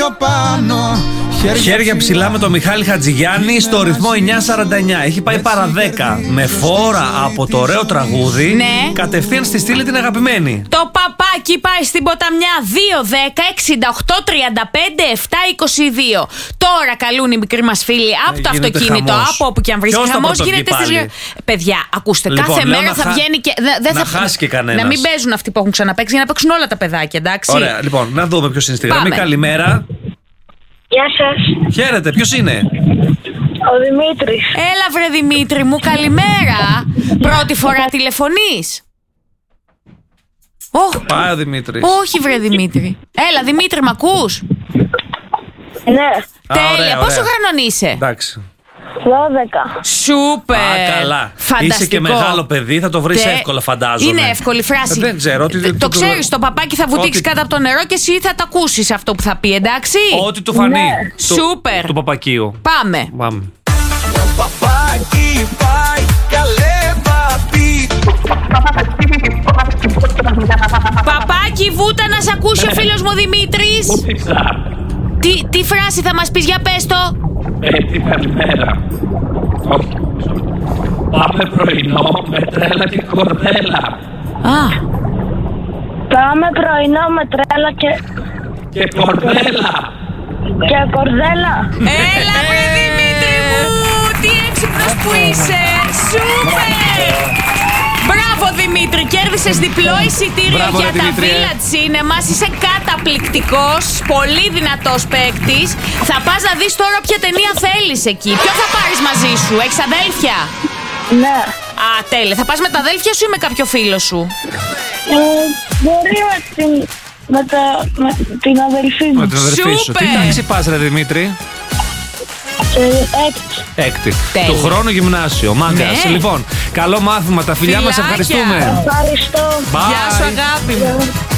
πιο πάνω. Χέρια ψηλά με τον Μιχάλη Χατζηγιάννη στο ρυθμό 949. Έχει πάει παρά 10 με φόρα από το ωραίο τραγούδι. Ναι. Κατευθείαν στη στήλη την αγαπημένη. Το παπάκι πάει στην ποταμιά 2-10-68-35-7-22. Τώρα καλούν οι μικροί μας φίλοι από το αυτοκίνητο, χαμός. από όπου και αν βρίσκεται. Χαμός γίνεται στις... Παιδιά, ακούστε, Λοιπόν, κάθε μέρα θα βγαίνει και. Να χάσει και κανένας. Να μην παίζουν αυτοί που έχουν ξαναπαίξει, για να παίξουν όλα τα παιδάκια, εντάξει. Ωραία, λοιπόν, να δούμε ποιος είναι στη γραμμή. Καλημέρα. Γεια σας. Χαίρετε, ποιος είναι? Ο Δημήτρης. Έλα βρε Δημήτρη μου, καλημέρα. Πρώτη φορά τηλεφωνείς? Πάει ο Δημήτρης. Όχι βρε Δημήτρη. Έλα Δημήτρη, μ' ακούς? Ναι. Τέλεια, ωραία, πόσο ωραία. χρονών είσαι? Εντάξει. 12. Σούπερ. Καλά. Φανταστικό. Είσαι και μεγάλο παιδί, θα το βρεις εύκολα, φαντάζομαι. Είναι εύκολη φράση. Δεν ξέρω. Το ξέρεις, το παπάκι θα βουτήξει κάτω από το νερό και εσύ θα το ακούσεις αυτό που θα πει, εντάξει? Ό,τι του φανεί. Ναι. Σούπερ. Του παπακίου. Πάμε. Το παπάκι πάει καλέ παπί. Παπάκι, βούτα να σ' ακούσει ο φίλος μου Δημήτρης. Τι φράση θα μας πεις, για πες το. Καλημέρα. Πάμε πρωινό με τρέλα και κορδέλα. Πάμε πρωινό με τρέλα Και κορδέλα. και κορδέλα. Έλα βρε Δημήτρη μου, τι έξυπνος που είσαι. Σούπερ. Μπράβο Δημήτρη, κέρδισες διπλό εισιτήριο για τα Village Cinema. Είσαι καταπληκτικός, πολύ δυνατός παίκτης. Θα πας να δεις τώρα ποια ταινία θέλεις εκεί. Ποιο θα πάρεις μαζί σου, έχεις αδέλφια? Ναι. Α, τέλεια. Θα πας με τα αδέλφια σου ή με κάποιο φίλο σου? Μπορεί με την αδελφή μου. Με την αδερφή σου. Τι τάξη πας ρε Δημήτρη? Έκτη. Τέλεια. Του χρόνου γυμνάσιο. Μάγκας. Ναι. Λοιπόν, καλό μάθημα. Τα φιλιά μας, ευχαριστούμε. Ευχαριστώ. Bye. Γεια σου αγάπη μου.